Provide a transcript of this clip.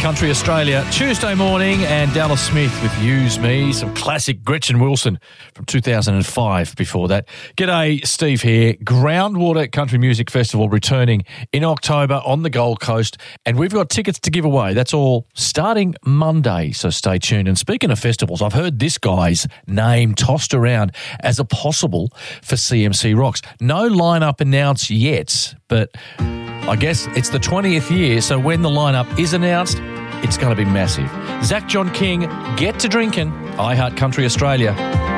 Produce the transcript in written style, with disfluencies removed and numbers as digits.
Country Australia, Tuesday morning, and Dallas Smith with Use Me, some classic Gretchen Wilson from 2005 before that. G'day, Steve here. Groundwater Country Music Festival returning in October on the Gold Coast, and we've got tickets to give away. That's all starting Monday, so stay tuned. And speaking of festivals, I've heard this guy's name tossed around as a possible for CMC Rocks. No lineup announced yet, but I guess it's the 20th year, so when the lineup is announced, it's going to be massive. Zach John King, Get to Drinkin', iHeart Country Australia.